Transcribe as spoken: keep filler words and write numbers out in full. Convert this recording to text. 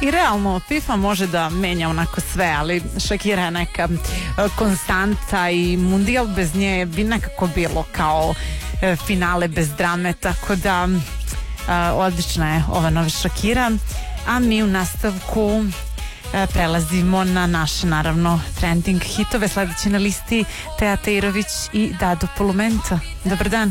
I realno, FIFA može da menja onako sve, ali Shakira je neka konstanta i mundijal bez nje bi nekako bilo kao finale bez drame, tako da odlična je ova nova Shakira. A mi u nastavku prelazimo na naše, naravno, trending hitove. Sledeći na listi Teja Tejrović i Dado Polumenta. Dobar dan.